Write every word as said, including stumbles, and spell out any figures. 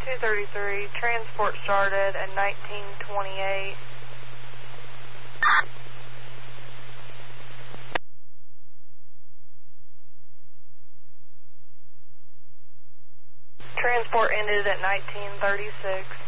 two thirty-three, transport started at nineteen twenty-eight. Transport ended at nineteen thirty-six.